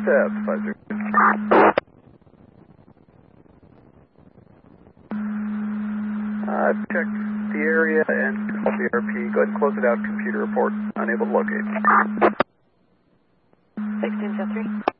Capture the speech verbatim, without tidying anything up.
step, five zero. I've checked the area and called the R P. Go ahead and close it out. Computer report unable to locate. sixteen, three.